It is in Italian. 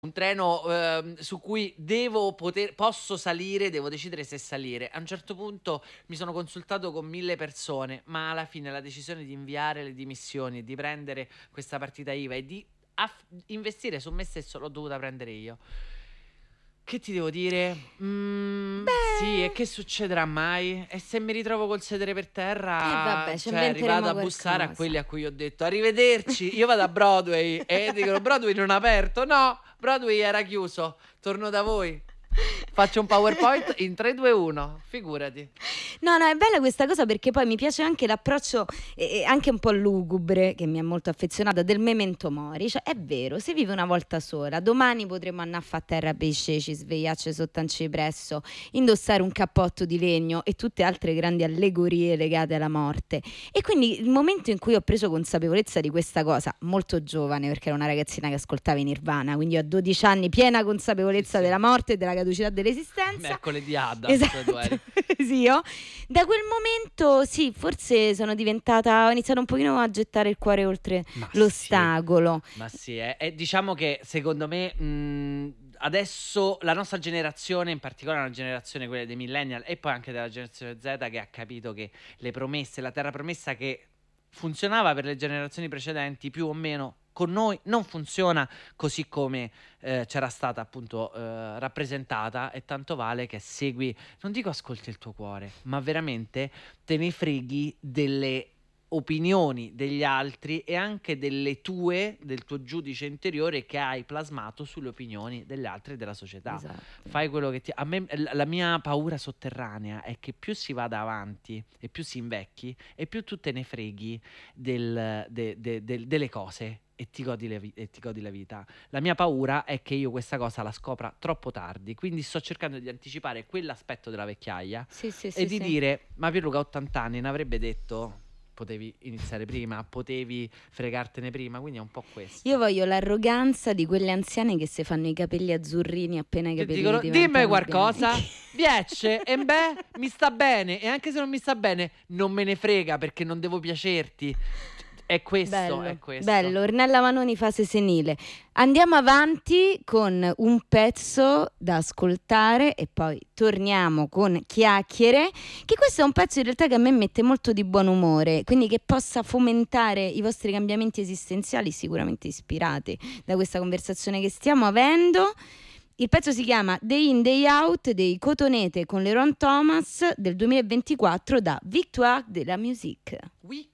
un treno su cui posso salire, devo decidere se salire. A un certo punto mi sono consultato con 1000 persone, ma alla fine la decisione di inviare le dimissioni e di prendere questa partita IVA e di investire su me stesso l'ho dovuta prendere io. Che ti devo dire? Sì, e Beh, che succederà mai? E se mi ritrovo col sedere per terra, vabbè, ci cioè vado inventeremo a bussare a qualcosa. quelli a cui ho detto arrivederci, io vado a Broadway e dicono Broadway non è aperto. No, Broadway era chiuso. Torno da voi. Faccio un PowerPoint in 3, 2, 1, figurati. No, no, è bella questa cosa perché poi mi piace anche l'approccio anche un po' lugubre, che mi è molto affezionata, del memento mori. Cioè, è vero, si vive una volta sola. Domani potremmo andare a fa terra pesce, ci svegliarci sotto un cipresso, indossare un cappotto di legno e tutte altre grandi allegorie legate alla morte. E quindi il momento in cui ho preso consapevolezza di questa cosa, molto giovane, perché ero una ragazzina che ascoltava i Nirvana, quindi a 12 anni piena Sì, consapevolezza sì. della morte e della caducità dell'esistenza. Mercoledì Adams, tu Esatto, eri. sì, io da quel momento sì, forse ho iniziato un pochino a gettare il cuore oltre Ma sì. l'ostacolo. Ma sì, e diciamo che secondo me adesso la nostra generazione, in particolare la generazione quella dei millennial e poi anche della generazione Z, che ha capito che le promesse, la terra promessa che funzionava per le generazioni precedenti, più o meno con noi non funziona così come c'era stata appunto rappresentata, e tanto vale che segui, non dico ascolti il tuo cuore, ma veramente te ne freghi delle opinioni degli altri e anche del tuo giudice interiore che hai plasmato sulle opinioni degli altri e della società. Esatto. Fai quello che ti... A me la mia paura sotterranea è che più si vada avanti e più si invecchi e più tu te ne freghi delle cose e e ti godi la vita. La mia paura è che io questa cosa la scopra troppo tardi, quindi sto cercando di anticipare quell'aspetto della vecchiaia Sì, sì, e sì, di sì. dire, ma Pierluca ha 80 anni, ne avrebbe detto, potevi iniziare prima, potevi fregartene prima, quindi è un po' Io questo. voglio l'arroganza di quelle anziane che si fanno i capelli azzurrini appena i Che capelli dicono, dimmi diventano bianchi. qualcosa, piace, e beh, mi sta bene, e anche se non mi sta bene, non me ne frega perché non devo piacerti. È questo, è Bello, questo. bello. Ornella Vanoni, fase senile. Andiamo avanti con un pezzo da ascoltare e poi torniamo con chiacchiere. Che questo è un pezzo in realtà che a me mette molto di buon umore, quindi che possa fomentare i vostri cambiamenti esistenziali, sicuramente ispirati da questa conversazione che stiamo avendo. Il pezzo si chiama Day In Day Out dei Cotonete con Leron Thomas del 2024 da Victoire de la Musique. Oui.